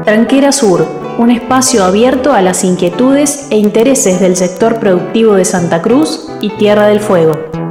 Tranquera Sur, un espacio abierto a las inquietudes e intereses del sector productivo de Santa Cruz y Tierra del Fuego.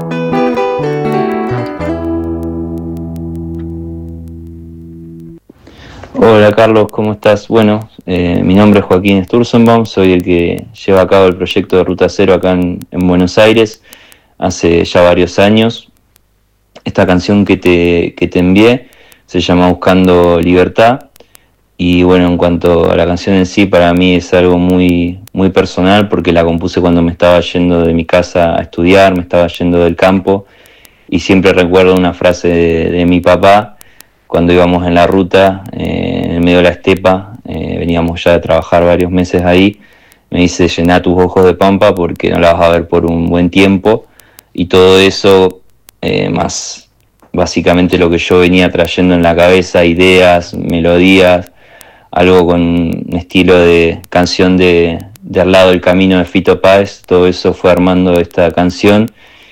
Hola Carlos, ¿cómo estás? Bueno, mi nombre es Joaquín Sturzenbaum, soy el que lleva a cabo el proyecto de Ruta Cero acá en Buenos Aires hace ya varios años. Esta canción que te envié se llama Buscando Libertad y bueno, en cuanto a la canción en sí, para mí es algo muy, muy personal porque la compuse cuando me estaba yendo de mi casa a estudiar, me estaba yendo del campo y siempre recuerdo una frase de mi papá cuando íbamos en la ruta, en el medio de la estepa, veníamos ya de trabajar varios meses ahí, me dice: llená tus ojos de pampa porque no la vas a ver por un buen tiempo. Y todo eso, más básicamente lo que yo venía trayendo en la cabeza, ideas, melodías, algo con un estilo de canción de Al lado del camino de Fito Páez, todo eso fue armando esta canción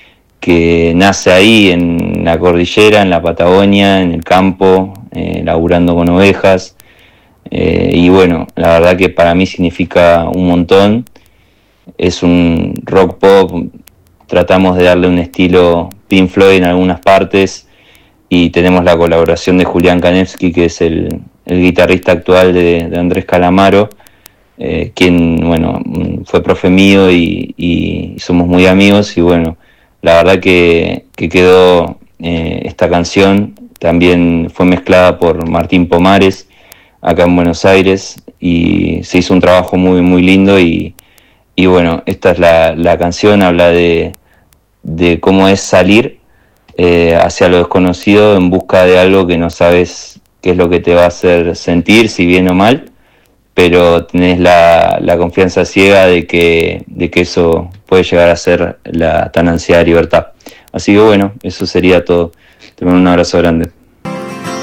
que nace ahí en la cordillera, en la Patagonia, en el campo, laburando con ovejas. Y bueno, la verdad que para mí significa un montón. Es un rock pop, tratamos de darle un estilo Pink Floyd en algunas partes y tenemos la colaboración de Julián Kanevsky, que es el guitarrista actual de Andrés Calamaro, quien bueno, fue profe mío y somos muy amigos. Y bueno, la verdad que quedó esta canción, también fue mezclada por Martín Pomares acá en Buenos Aires y se hizo un trabajo muy, muy lindo. Y bueno, esta es la canción, habla de cómo es salir hacia lo desconocido en busca de algo que no sabes qué es lo que te va a hacer sentir, si bien o mal, pero tenés la confianza ciega de que eso puede llegar a ser la tan ansiada libertad. Así que bueno, eso sería todo. Te mando un abrazo grande.